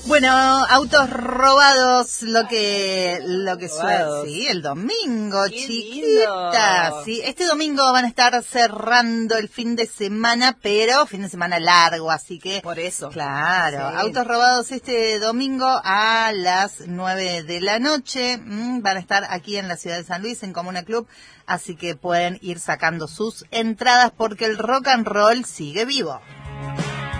Bueno, autos robados, lo que suena, sí, el domingo, ¡Qué chiquita, lindo! sí, este domingo van a estar cerrando el fin de semana, pero fin de semana largo, así que Por eso. claro, Sí. autos robados este domingo a las 9 de la noche, van a estar aquí en la ciudad de San Luis, en Comuna Club, así que pueden ir sacando sus entradas porque el rock and roll sigue vivo.